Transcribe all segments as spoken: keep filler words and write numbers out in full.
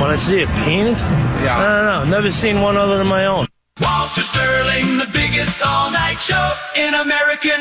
Want to see a penis? Yeah. I don't know. Never seen one other than my own. Walter Sterling, the biggest all-night show in American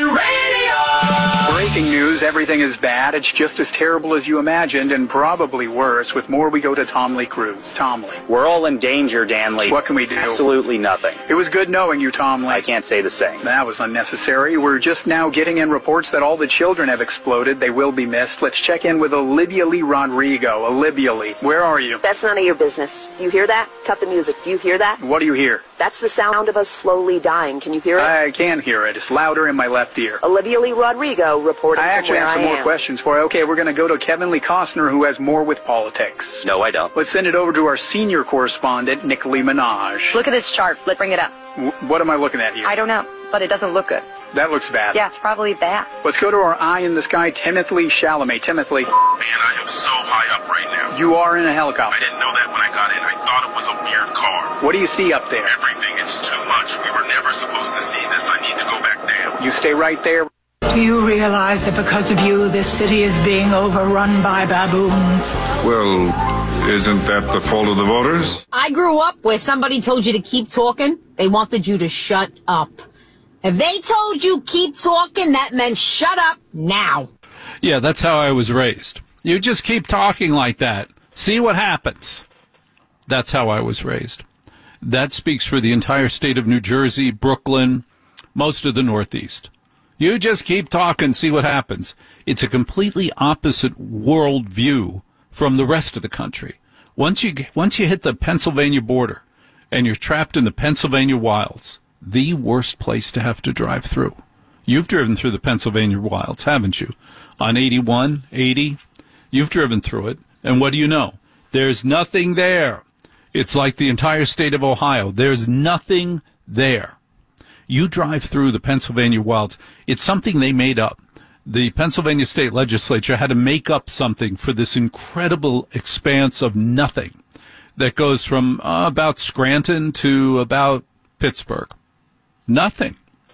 radio. Breaking news, everything is bad. It's just as terrible as you imagined, and probably worse. With more, we go to Tom Lee Cruz. Tom Lee. We're all in danger, Dan Lee. What can we do? Absolutely nothing. It was good knowing you, Tom Lee. I can't say the same. That was unnecessary. We're just now getting in reports that all the children have exploded. They will be missed. Let's check in with Olivia Lee Rodrigo. Olivia Lee, where are you? That's none of your business. Do you hear that? Cut the music. Do you hear that? What do you hear? That's the sound of us slowly dying. Can you hear it? I can hear it. It's louder in my left ear. Olivia Lee Rodrigo reporting I actually from where have some I more am. questions for you. Okay, we're going to go to Kevin Lee Costner, who has more with politics. No, I don't. Let's send it over to our senior correspondent, Nick Lee Minaj. Look at this chart. Let's bring it up. W- what am I looking at here? I don't know, but it doesn't look good. That looks bad. Yeah, it's probably bad. Let's go to our eye in the sky, Timothy Chalamet. Timothy. Man, I am so high up right now. You are in a helicopter. I didn't know that when I got in. I thought it was a weird car. What do you see up there? Everything. It's too much. We were never supposed to see this. I need to go back down. You stay right there. Do you realize that because of you, this city is being overrun by baboons? Well, isn't that the fault of the voters? I grew up where somebody told you to keep talking. They wanted you to shut up. If they told you keep talking, that meant shut up now. Yeah, that's how I was raised. You just keep talking like that. See what happens. That's how I was raised. That speaks for the entire state of New Jersey, Brooklyn, most of the Northeast. You just keep talking, see what happens. It's a completely opposite worldview from the rest of the country. Once you once you hit the Pennsylvania border and you're trapped in the Pennsylvania wilds, the worst place to have to drive through. You've driven through the Pennsylvania wilds, haven't you? On eighty-one, eighty, you've driven through it. And what do you know? There's nothing there. It's like the entire state of Ohio. There's nothing there. You drive through the Pennsylvania wilds. It's something they made up. The Pennsylvania state legislature had to make up something for this incredible expanse of nothing that goes from uh, about Scranton to about Pittsburgh. Nothing.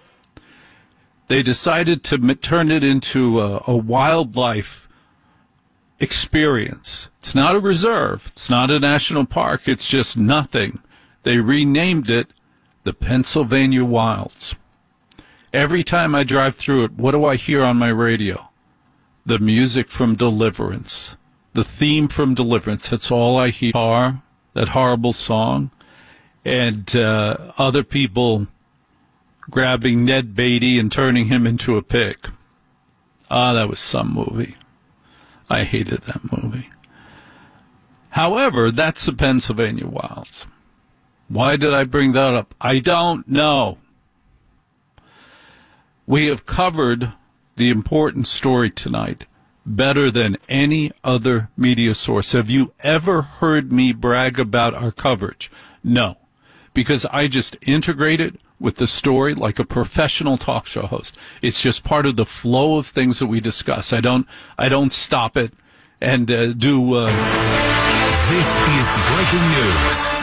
They decided to m- turn it into a, a wildlife experience. It's not a reserve. It's not a national park. It's just nothing. They renamed it the Pennsylvania Wilds. Every time I drive through it, what do I hear on my radio? The music from Deliverance. The theme from Deliverance. That's all I hear. That horrible song. And uh, other people grabbing Ned Beatty and turning him into a pig. Ah, that was some movie. I hated that movie. However, that's the Pennsylvania Wilds. Why did I bring that up? I don't know. We have covered the important story tonight better than any other media source. Have you ever heard me brag about our coverage? No, because I just integrate it with the story like a professional talk show host. It's just part of the flow of things that we discuss. I don't, I don't stop it and uh, do. Uh... This is breaking news.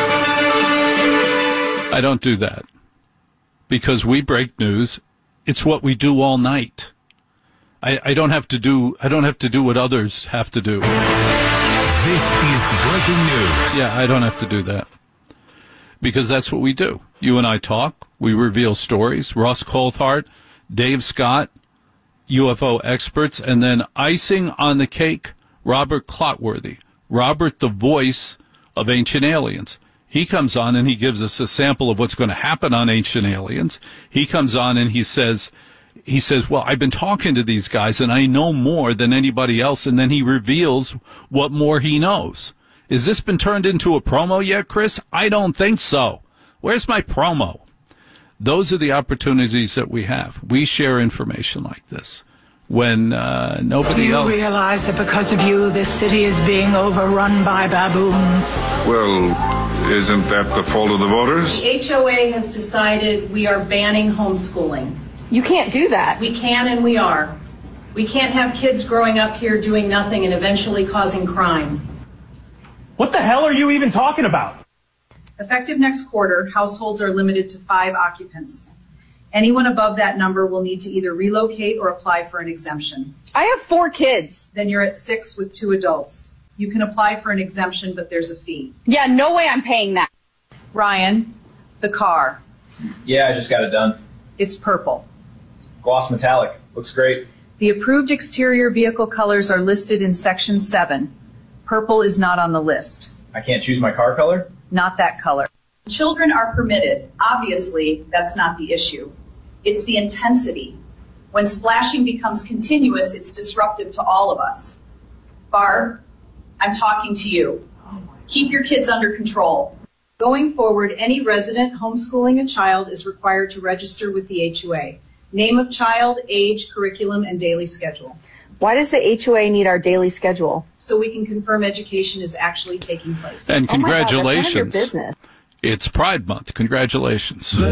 I don't do that because we break news. It's what we do all night. I, I don't have to do. I don't have to do what others have to do. This is breaking news. Yeah, I don't have to do that because that's what we do. You and I talk. We reveal stories. Ross Coulthart, Dave Scott, U F O experts, and then icing on the cake, Robert Clotworthy. Robert, the voice of Ancient Aliens. He comes on and he gives us a sample of what's going to happen on Ancient Aliens. He comes on and he says, he says, well, I've been talking to these guys and I know more than anybody else. And then he reveals what more he knows. Has this been turned into a promo yet, Chris? I don't think so. Where's my promo? Those are the opportunities that we have. We share information like this when uh, nobody Do you else. You realize that because of you, this city is being overrun by baboons? Well, isn't that the fault of the voters? The H O A has decided we are banning homeschooling. You can't do that. We can and we are. We can't have kids growing up here doing nothing and eventually causing crime. What the hell are you even talking about? Effective next quarter, households are limited to five occupants. Anyone above that number will need to either relocate or apply for an exemption. I have four kids. Then you're at six with two adults. You can apply for an exemption, but there's a fee. Yeah, no way I'm paying that. Ryan, the car. Yeah, I just got it done. It's purple. Gloss metallic. Looks great. The approved exterior vehicle colors are listed in Section seven. Purple is not on the list. I can't choose my car color? Not that color. Children are permitted. Obviously, that's not the issue. It's the intensity. When splashing becomes continuous, it's disruptive to all of us. Barb, I'm talking to you. Keep your kids under control. Going forward, any resident homeschooling a child is required to register with the H O A. Name of child, age, curriculum, and daily schedule. Why does the H O A need our daily schedule? So we can confirm education is actually taking place. And Oh my God, that's none of your congratulations. business. It's Pride Month. Congratulations.